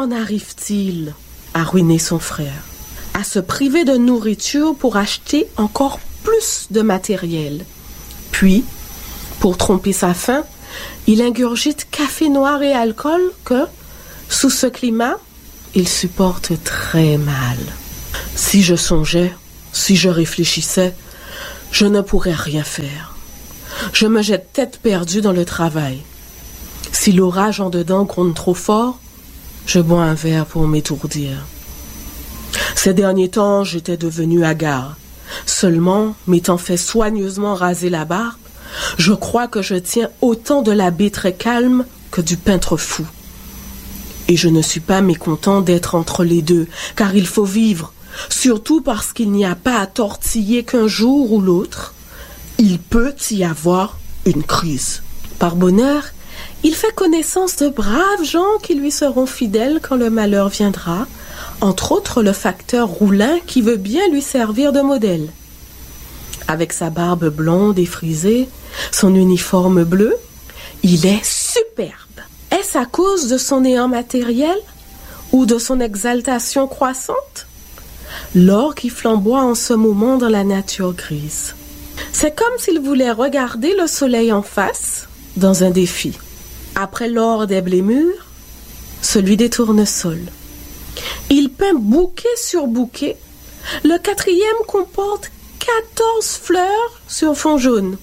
en arrive-t-il à ruiner son frère, à se priver de nourriture pour acheter encore plus de matériel? Puis, pour tromper sa faim, il ingurgite café noir et alcool que, sous ce climat, il supporte très mal. Si je songeais, si je réfléchissais, je ne pourrais rien faire. Je me jette tête perdue dans le travail. Si l'orage en dedans gronde trop fort, je bois un verre pour m'étourdir. Ces derniers temps, j'étais devenue hagard. Seulement, m'étant fait soigneusement raser la barbe, je crois que je tiens autant de l'abbé très calme que du peintre fou. Et je ne suis pas mécontent d'être entre les deux, car il faut vivre, surtout parce qu'il n'y a pas à tortiller qu'un jour ou l'autre. Il peut y avoir une crise. Par bonheur, il fait connaissance de braves gens qui lui seront fidèles quand le malheur viendra, entre autres le facteur Roulin qui veut bien lui servir de modèle. Avec sa barbe blonde et frisée, son uniforme bleu, il est superbe. Est-ce à cause de son néant matériel ou de son exaltation croissante? L'or qui flamboie en ce moment dans la nature grise. C'est comme s'il voulait regarder le soleil en face dans un défi. Après l'or des blémures, celui des tournesols. Il peint bouquet sur bouquet. Le 4e comporte 14 fleurs sur fond jaune.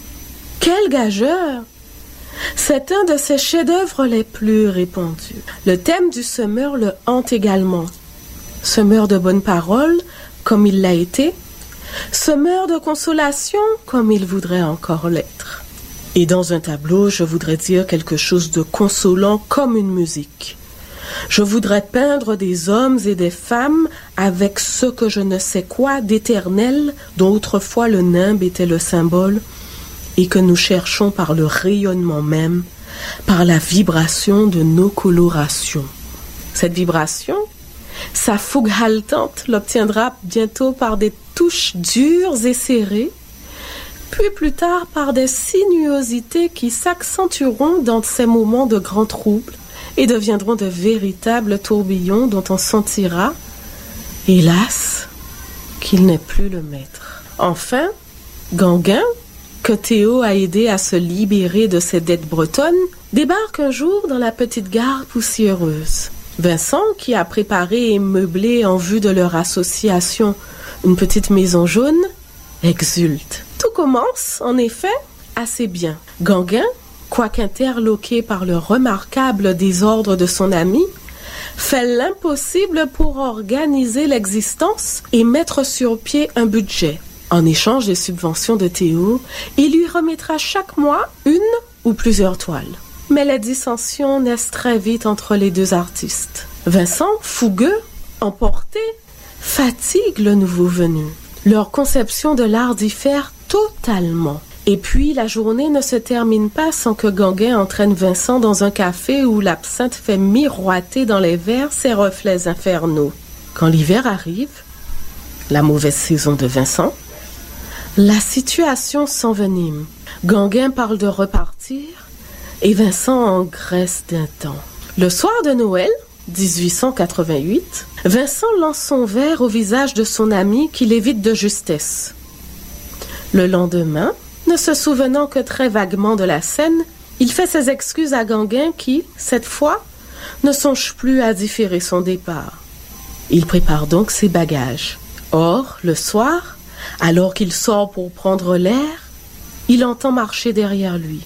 Quel gageur! C'est un de ses chefs-d'œuvre les plus répandus. Le thème du semeur le hante également. Semeur de bonnes paroles, comme il l'a été. Semeur de consolation, comme il voudrait encore l'être. Et dans un tableau, je voudrais dire quelque chose de consolant comme une musique. Je voudrais peindre des hommes et des femmes avec ce que je ne sais quoi d'éternel dont autrefois le nimbe était le symbole et que nous cherchons par le rayonnement même, par la vibration de nos colorations. Cette vibration, sa fougue haletante l'obtiendra bientôt par des touches dures et serrées, puis plus tard par des sinuosités qui s'accentueront dans ces moments de grand trouble et deviendront de véritables tourbillons dont on sentira, hélas, qu'il n'est plus le maître. Enfin, Gauguin, que Théo a aidé à se libérer de ses dettes bretonnes, débarque un jour dans la petite gare poussiéreuse. Vincent, qui a préparé et meublé en vue de leur association une petite maison jaune, exulte. Tout commence, en effet, assez bien. Gauguin, quoiqu'interloqué par le remarquable désordre de son ami, fait l'impossible pour organiser l'existence et mettre sur pied un budget. En échange des subventions de Théo, il lui remettra chaque mois une ou plusieurs toiles. Mais les dissensions naissent très vite entre les deux artistes. Vincent, fougueux, emporté, fatigue le nouveau venu. Leur conception de l'art diffère totalement. Et puis, la journée ne se termine pas sans que Gauguin entraîne Vincent dans un café où l'absinthe fait miroiter dans les verres ses reflets infernaux. Quand l'hiver arrive, la mauvaise saison de Vincent, la situation s'envenime. Gauguin parle de repartir et Vincent engraisse d'un temps. Le soir de Noël, 1888, Vincent lance son verre au visage de son ami qui l'évite de justesse. Le lendemain, ne se souvenant que très vaguement de la scène, il fait ses excuses à Gauguin qui, cette fois, ne songe plus à différer son départ. Il prépare donc ses bagages. Or, le soir, alors qu'il sort pour prendre l'air, il entend marcher derrière lui.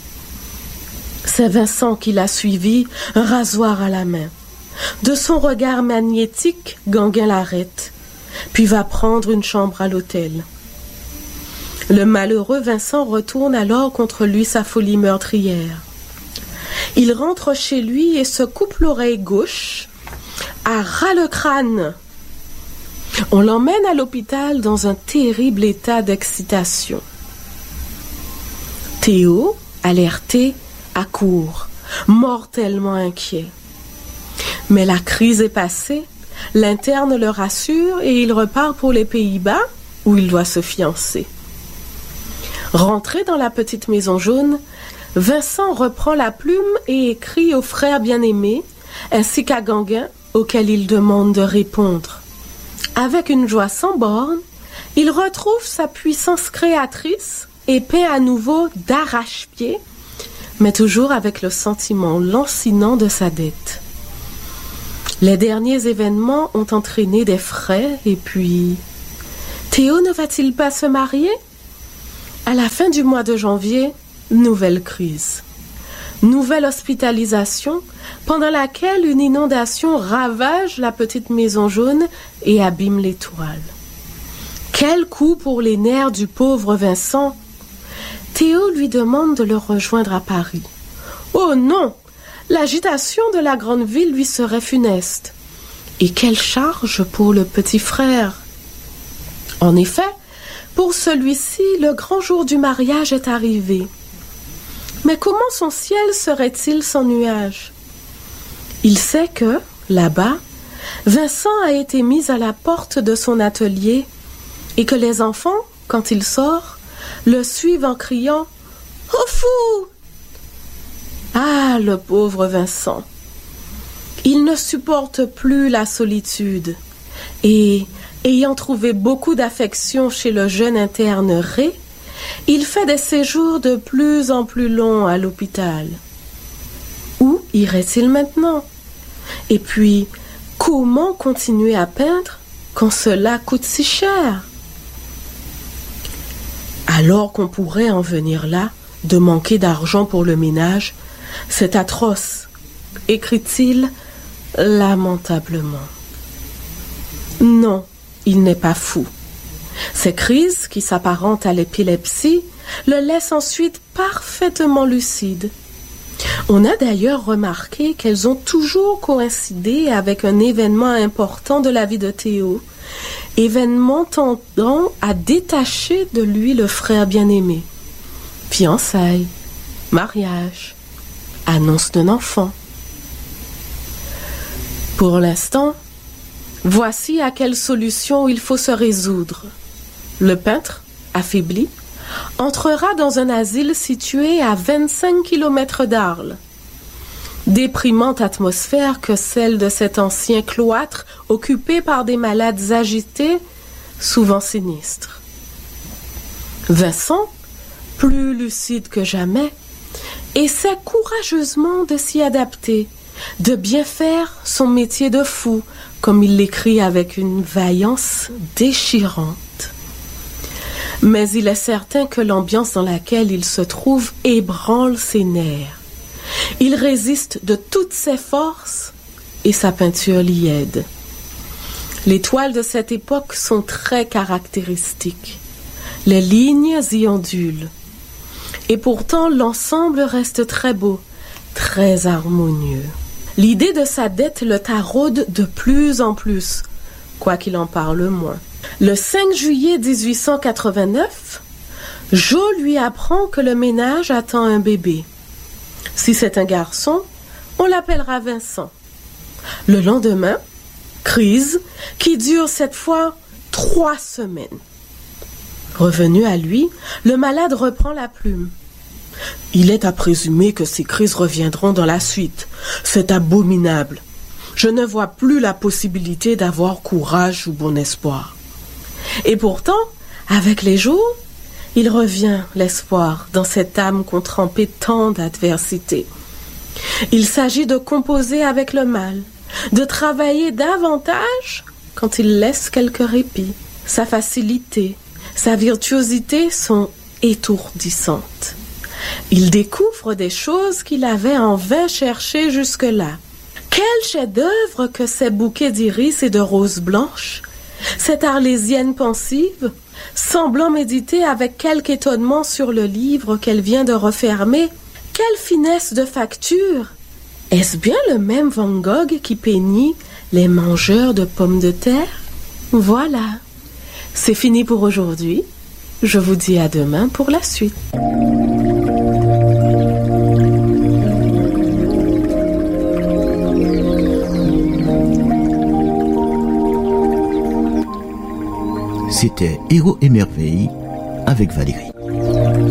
C'est Vincent qui l'a suivi, un rasoir à la main. De son regard magnétique, Gauguin l'arrête, puis va prendre une chambre à l'hôtel. Le malheureux Vincent retourne alors contre lui sa folie meurtrière. Il rentre chez lui et se coupe l'oreille gauche à ras le crâne. On l'emmène à l'hôpital dans un terrible état d'excitation. Théo, alerté, accourt, mortellement inquiet. Mais la crise est passée, l'interne le rassure et il repart pour les Pays-Bas où il doit se fiancer. Rentré dans la petite maison jaune, Vincent reprend la plume et écrit au frère bien-aimé ainsi qu'à Gauguin, auquel il demande de répondre. Avec une joie sans borne, il retrouve sa puissance créatrice et peint à nouveau d'arrache-pied, mais toujours avec le sentiment lancinant de sa dette. Les derniers événements ont entraîné des frais et puis... Théo ne va-t-il pas se marier? À la fin du mois de janvier, nouvelle crise. Nouvelle hospitalisation pendant laquelle une inondation ravage la petite maison jaune et abîme les toiles. Quel coup pour les nerfs du pauvre Vincent! Théo lui demande de le rejoindre à Paris. Oh non! L'agitation de la grande ville lui serait funeste. Et quelle charge pour le petit frère! En effet, pour celui-ci, le grand jour du mariage est arrivé. Mais comment son ciel serait-il sans nuages? Il sait que, là-bas, Vincent a été mis à la porte de son atelier et que les enfants, quand il sort, le suivent en criant « Au fou !» Ah, le pauvre Vincent! Il ne supporte plus la solitude et, ayant trouvé beaucoup d'affection chez le jeune interne Ré, il fait des séjours de plus en plus longs à l'hôpital. Où irait-il maintenant? Et puis, comment continuer à peindre quand cela coûte si cher? Alors qu'on pourrait en venir là, de manquer d'argent pour le ménage, c'est atroce, écrit-il lamentablement. Non, il n'est pas fou. Ces crises, qui s'apparentent à l'épilepsie, le laissent ensuite parfaitement lucide. On a d'ailleurs remarqué qu'elles ont toujours coïncidé avec un événement important de la vie de Théo, événement tendant à détacher de lui le frère bien-aimé. Fiançailles, mariage, annonce d'un enfant. Pour l'instant, voici à quelle solution il faut se résoudre. Le peintre, affaibli, entrera dans un asile situé à 25 km d'Arles. Déprimante atmosphère que celle de cet ancien cloître occupé par des malades agités, souvent sinistres. Vincent, plus lucide que jamais, essaie courageusement de s'y adapter, de bien faire son métier de fou, comme il l'écrit avec une vaillance déchirante. Mais il est certain que l'ambiance dans laquelle il se trouve ébranle ses nerfs. Il résiste de toutes ses forces et sa peinture l'y aide. Les toiles de cette époque sont très caractéristiques. Les lignes y ondulent. Et pourtant, l'ensemble reste très beau, très harmonieux. L'idée de sa dette le taraude de plus en plus, quoiqu'il en parle moins. Le 5 juillet 1889, Jo lui apprend que le ménage attend un bébé. Si c'est un garçon, on l'appellera Vincent. Le lendemain, crise qui dure cette fois 3 semaines. Revenu à lui, le malade reprend la plume. Il est à présumer que ces crises reviendront dans la suite. C'est abominable. Je ne vois plus la possibilité d'avoir courage ou bon espoir. Et pourtant, avec les jours, il revient l'espoir dans cette âme qu'ont trempé tant d'adversités. Il s'agit de composer avec le mal, de travailler davantage quand il laisse quelques répits. Sa facilité, sa virtuosité sont étourdissantes. Il découvre des choses qu'il avait en vain cherchées jusque-là. Quel chef-d'œuvre que ces bouquets d'iris et de roses blanches, cette arlésienne pensive, semblant méditer avec quelque étonnement sur le livre qu'elle vient de refermer. Quelle finesse de facture! Est-ce bien le même Van Gogh qui peignit les mangeurs de pommes de terre? Voilà, c'est fini pour aujourd'hui. Je vous dis à demain pour la suite. C'était Héros et Merveilles avec Valérie.